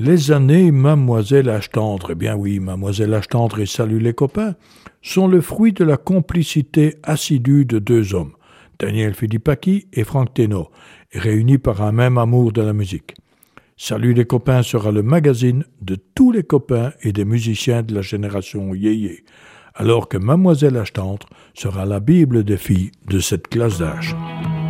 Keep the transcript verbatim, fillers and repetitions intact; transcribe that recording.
Les années Mademoiselle Ashtendre, eh bien oui, Mademoiselle Ashtendre et Salut les copains, sont le fruit de la complicité assidue de deux hommes, Daniel Philippaki et Frank Teno, réunis par un même amour de la musique. Salut les copains sera le magazine de tous les copains et des musiciens de la génération yéyé, alors que Mademoiselle Ashtendre sera la Bible des filles de cette classe d'âge.